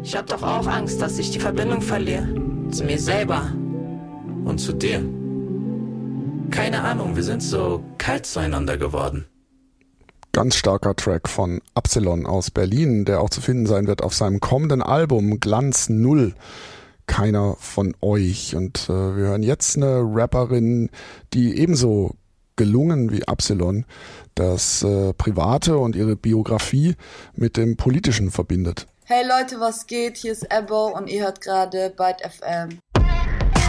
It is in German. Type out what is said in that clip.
Ich hab doch auch Angst, dass ich die Verbindung verliere. Zu mir selber. Und zu dir. Keine Ahnung, wir sind so kalt zueinander geworden. Ganz starker Track von Absilon aus Berlin, der auch zu finden sein wird auf seinem kommenden Album Glanz Null. Keiner von euch. Und wir hören jetzt eine Rapperin, die ebenso gelungen wie Absilon das Private und ihre Biografie mit dem Politischen verbindet. Hey Leute, was geht? Hier ist Ebbo und ihr hört gerade Byte FM.